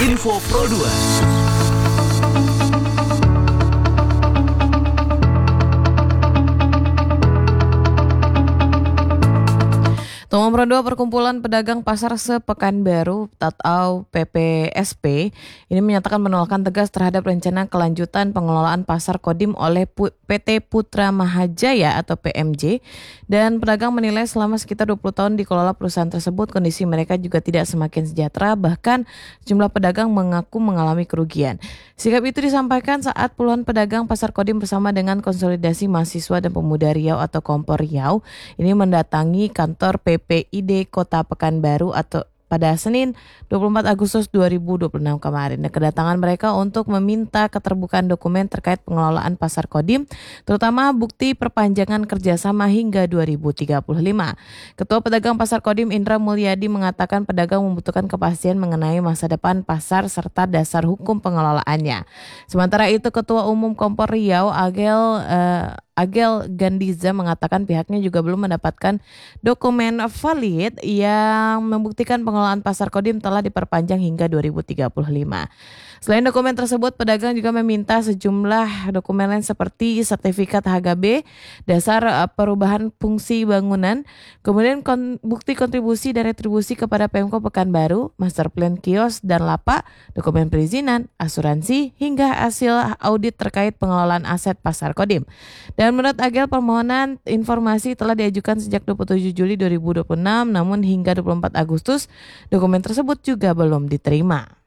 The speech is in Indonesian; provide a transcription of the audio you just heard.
Info Pro 2. Nomor Pro 2 Perkumpulan Pedagang Pasar Sepekanbaru atau PPSP ini menyatakan penolakan tegas terhadap rencana kelanjutan pengelolaan pasar Kodim oleh PT Putra Mahajaya atau PMJ, dan pedagang menilai selama sekitar 20 tahun dikelola perusahaan tersebut kondisi mereka juga tidak semakin sejahtera, bahkan sejumlah pedagang mengaku mengalami kerugian. Sikap itu disampaikan saat puluhan pedagang pasar Kodim bersama dengan Konsolidasi Mahasiswa dan Pemuda Riau atau Kompor Riau ini mendatangi kantor PPID Kota Pekanbaru atau pada Senin 24 Agustus 2026 kemarin. Kedatangan mereka untuk meminta keterbukaan dokumen terkait pengelolaan pasar Kodim, terutama bukti perpanjangan kerjasama hingga 2035. Ketua Pedagang Pasar Kodim Indra Mulyadi mengatakan pedagang membutuhkan kepastian mengenai masa depan pasar serta dasar hukum pengelolaannya. Sementara itu Ketua Umum Kompor Riau Agel Gandiza mengatakan pihaknya juga belum mendapatkan dokumen valid yang membuktikan pengelolaan pasar Kodim telah diperpanjang hingga 2035. Selain dokumen tersebut, pedagang juga meminta sejumlah dokumen lain seperti sertifikat HGB, dasar perubahan fungsi bangunan, kemudian bukti kontribusi dan retribusi kepada Pemko Pekanbaru, master plan kios dan lapak, dokumen perizinan, asuransi, hingga hasil audit terkait pengelolaan aset pasar Kodim. Dan menurut Agel, permohonan informasi telah diajukan sejak 27 Juli 2026, namun hingga 24 Agustus dokumen tersebut juga belum diterima.